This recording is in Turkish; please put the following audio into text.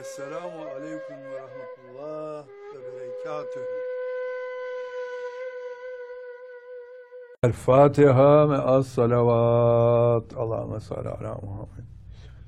Esselamu aleyküm ve rahmetullah ve berekatühü. El Fatiha me'as salavat. Allahümme salli ala Muhammed.